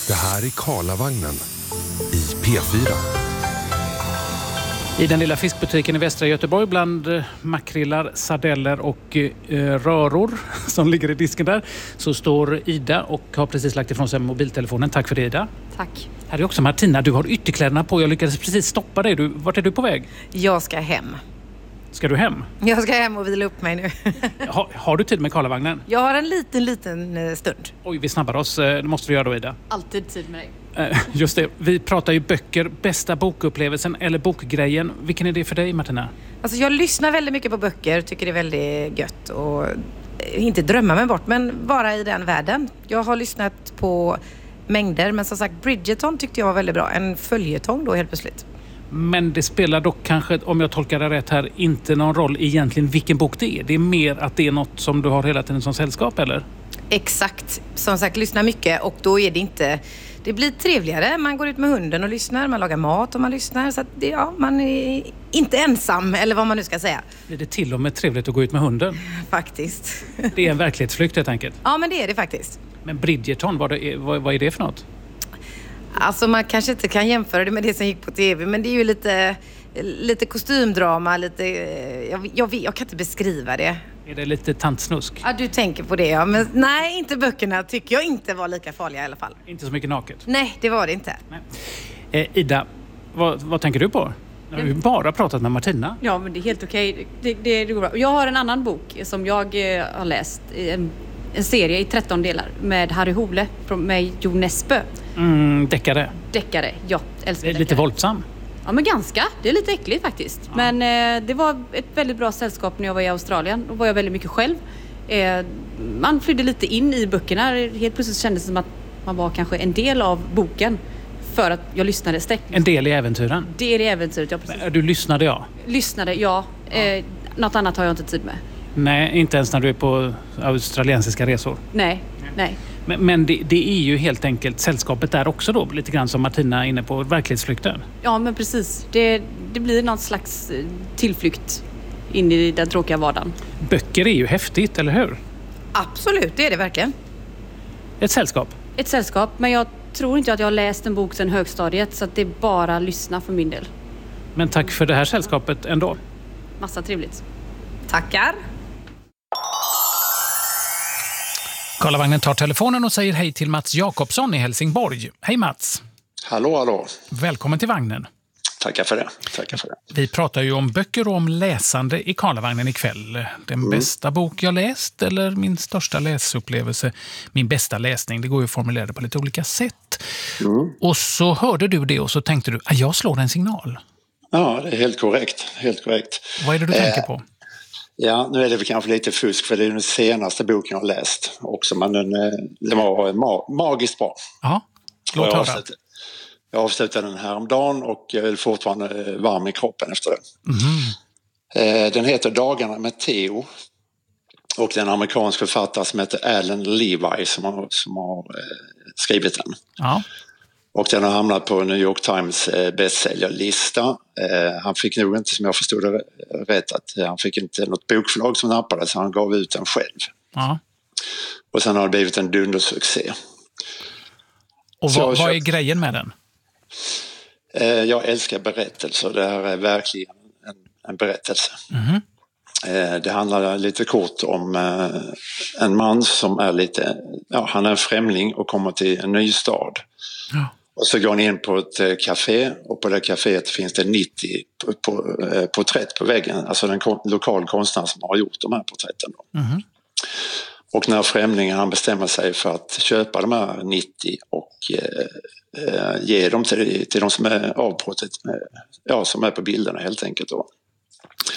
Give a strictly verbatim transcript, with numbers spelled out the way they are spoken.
Det här är Karlavagnen i P fyra. I den lilla fiskbutiken i västra Göteborg bland makrillar, sardeller och eh, röror som ligger i disken där så står Ida och har precis lagt ifrån sig mobiltelefonen. Tack för det, Ida. Tack. Här är också Martina. Du har ytterkläderna på. Jag lyckades precis stoppa dig. Du, vart är du på väg? Jag ska hem. Ska du hem? Jag ska hem och vila upp mig nu. ha, har du tid med Karlavagnen? Jag har en liten, liten stund. Oj, vi snabbar oss. Det måste vi göra då, Ida. Alltid tid med dig. Just det, vi pratar ju böcker, bästa bokupplevelsen eller bokgrejen. Vilken är det för dig, Martina? Alltså jag lyssnar väldigt mycket på böcker, tycker det är väldigt gött och inte drömma mig bort, men vara i den världen. Jag har lyssnat på mängder, men som sagt Bridgerton tyckte jag var väldigt bra. En följetong då helt plötsligt. Men det spelar dock kanske, om jag tolkar det rätt här, inte någon roll egentligen vilken bok det är. Det är mer att det är något som du har hela tiden som sällskap, eller? Exakt. Som sagt, lyssna mycket och då är det inte... Det blir trevligare. Man går ut med hunden och lyssnar. Man lagar mat och man lyssnar. Så att det, ja, man är inte ensam, eller vad man nu ska säga. Är det till och med trevligt att gå ut med hunden? Faktiskt. Det är en verklighetsflykt helt enkelt. Ja, men det är det faktiskt. Men Bridgerton, vad, det är, vad, vad är det för något? Alltså man kanske inte kan jämföra det med det som gick på tv. Men det är ju lite, lite kostymdrama. Lite, jag, jag, jag kan inte beskriva det. Är det lite tantsnusk? Ja, du tänker på det, ja. Men nej, inte böckerna tycker jag inte var lika farliga i alla fall. Inte så mycket naket? Nej, det var det inte. Nej. Eh, Ida, vad, vad tänker du på? Jag har ju bara pratat med Martina. Ja, men det är helt okej. Det, det, det går bra. Jag har en annan bok som jag eh, har läst. En, en serie i tretton delar med Harry Hole med Jo Nesbø. Mm, deckare. Deckare, ja. Älskar Lite deckare. våldsam. Ja, men ganska. Det är lite äckligt faktiskt. Ja. Men eh, det var ett väldigt bra sällskap när jag var i Australien. Då var jag väldigt mycket själv. Eh, man flydde lite in i böckerna. Helt plötsligt kändes det som att man var kanske en del av boken. För att jag lyssnade sträckt. En del i äventyren? Det är det äventyret, ja precis. Men, du lyssnade, ja? Lyssnade, ja. Eh, något annat har jag inte tid med. Nej, inte ens när du är på australiensiska resor? Nej, nej. Men, men det, det är ju helt enkelt sällskapet där också då, lite grann som Martina är inne på, verklighetsflykten. Ja, men precis. Det, det blir någon slags tillflykt in i den tråkiga vardagen. Böcker är ju häftigt, eller hur? Absolut, det är det verkligen. Ett sällskap? Ett sällskap, men jag tror inte att jag har läst en bok sedan högstadiet, så att det är bara lyssna för min del. Men tack för det här sällskapet ändå. Massa trevligt. Tackar. Karlavagnen tar telefonen och säger hej till Mats Jakobsson i Helsingborg. Hej Mats! Hallå, hallå. Välkommen till vagnen. Tackar för det. Tackar för det. Vi pratar ju om böcker och om läsande i Karlavagnen ikväll. Den mm. bästa bok jag läst eller min största läsupplevelse. Min bästa läsning, det går ju att formulera det på lite olika sätt. Mm. Och så hörde du det och så tänkte du att jag slår en signal. Ja, det är helt korrekt. Helt korrekt. Vad är det du eh, tänker på? Ja, nu är det väl kanske lite fusk för det är den senaste boken jag har läst också. Men den, den var ma- magiskt bra. Ja, låt höra. Jag avslutade den här om dagen och jag är fortfarande varm i kroppen efter det. Mm. Den heter Dagarna med Theo och det är en amerikansk författare som heter Alan Levi som har, som har skrivit den. Ja. Och den har hamnat på New York Times bestsäljarlista. Han fick nog inte, som jag förstod det rätt, att han fick inte något bokförlag som nappade så han gav ut den själv. Ja. Och sen har det blivit en dundersuccé. Och vad, vad är grejen med den? Jag älskar berättelser. Det här är verkligen en, en berättelse. Mm. Det handlar lite kort om en man som är lite, ja, han är en främling och kommer till en ny stad. Ja. Och så går han in på ett café och på det caféet finns det nittio porträtt på väggen. Alltså en lokal konstnär som har gjort de här porträtten. Mm. Och när främlingen han bestämmer sig för att köpa de här nittio och eh, ge dem till, till de som är avbrottet, ja, som är på bilderna helt enkelt då.